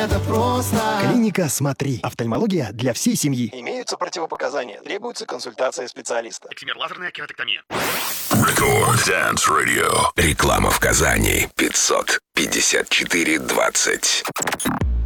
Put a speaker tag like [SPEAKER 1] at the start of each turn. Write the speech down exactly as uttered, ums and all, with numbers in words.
[SPEAKER 1] это просто.
[SPEAKER 2] Клиника «Смотри». Офтальмология для всей семьи.
[SPEAKER 3] Имеются противопоказания. Требуется консультация специалиста.
[SPEAKER 4] Эксимер лазерная кератоктомия.
[SPEAKER 5] Record Dance Radio. Реклама в Казани. пятьсот пятьдесят четыре двадцать.